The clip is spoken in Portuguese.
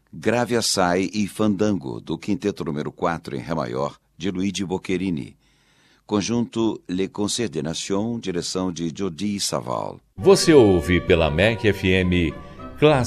Grave Assai e Fandango, do Quinteto número 4 em Ré maior, de Luigi Boccherini. Conjunto Le Concert des Nations, direção de Jordi Savall. Você ouve pela MEC FM